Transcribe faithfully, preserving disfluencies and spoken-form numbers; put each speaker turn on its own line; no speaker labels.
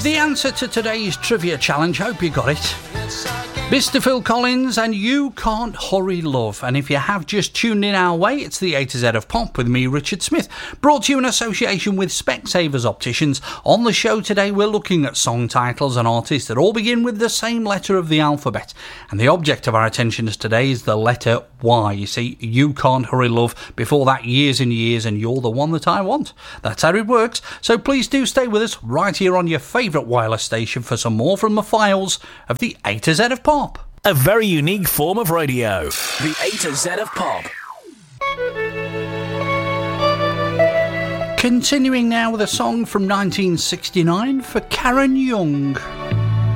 The answer to today's trivia challenge, hope you got it. Mister Phil Collins and You Can't Hurry Love. And if you have just tuned in our way, it's the A to Z of Pop with me, Richard Smith, brought to you in association with Specsavers Opticians. On the show today, we're looking at song titles and artists that all begin with the same letter of the alphabet. And the object of our attention today is the letter Y. You see, You Can't Hurry Love, before that years and years, and You're the One That I Want. That's how it works. So please do stay with us right here on your favourite wireless station for some more from the files of the A to Z of Pop.
A very unique form of radio. The A to Z of Pop.
Continuing now with a song from nineteen sixty-nine for Karen Young.